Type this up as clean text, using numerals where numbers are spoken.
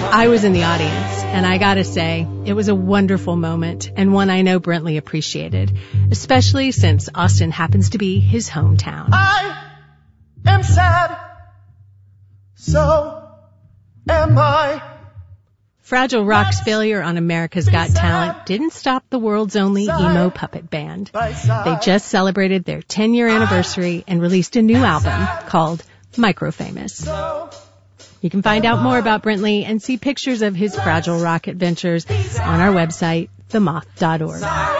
I was in the audience, and I gotta say, it was a wonderful moment and one I know Brentley appreciated, especially since Austin happens to be his hometown. I am sad, so am I. Fragile Rock's failure on America's Got Talent didn't stop the world's only emo puppet band. They just celebrated their 10-year anniversary and released a new album called Microfamous. You can find out more about Brentley and see pictures of his Fragile Rock adventures on our website, themoth.org.